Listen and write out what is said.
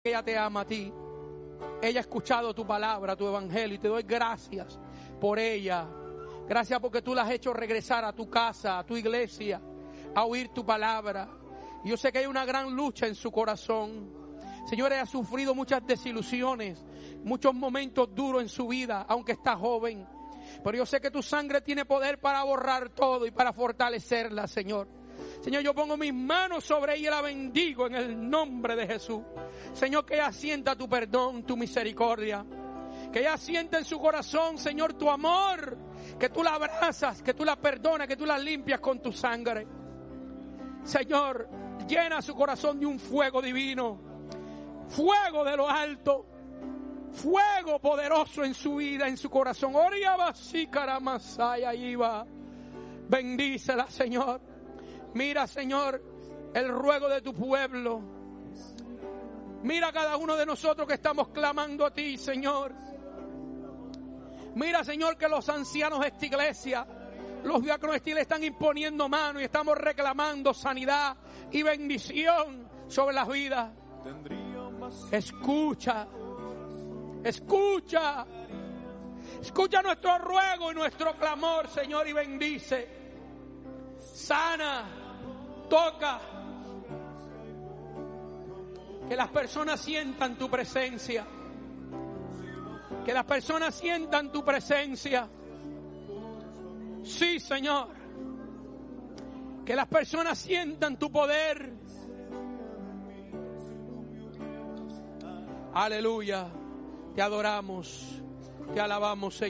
Ella te ama a ti. Ella ha escuchado tu palabra, tu evangelio, y te doy gracias por ella. Gracias porque tú la has hecho regresar a tu casa, a tu iglesia, a oír tu palabra. Y yo sé que hay una gran lucha en su corazón. Señor, ella ha sufrido muchas desilusiones, muchos momentos duros en su vida, aunque está joven. Pero yo sé que tu sangre tiene poder para borrar todo y para fortalecerla, Señor. Señor, yo pongo mis manos sobre ella y la bendigo en el nombre de Jesús. Señor, que ella sienta tu perdón, tu misericordia. Que ella sienta en su corazón, Señor, tu amor. Que tú la abrazas, que tú la perdonas, que tú la limpias con tu sangre. Señor, llena su corazón de un fuego divino. Fuego de lo alto. Fuego poderoso en su vida, en su corazón. Bendícela, Señor. Mira, Señor, el ruego de tu pueblo. Mira a cada uno de nosotros que estamos clamando a ti, Señor. Mira, Señor, que los ancianos de esta iglesia, los diáconos de esta iglesia están imponiendo mano y estamos reclamando sanidad y bendición sobre las vidas. Escucha, escucha, escucha nuestro ruego y nuestro clamor, Señor, y bendice. Sana, toca. Que las personas sientan tu presencia. Que las personas sientan tu presencia. Sí, Señor. Que las personas sientan tu poder. Aleluya. Te adoramos. Te alabamos, Señor.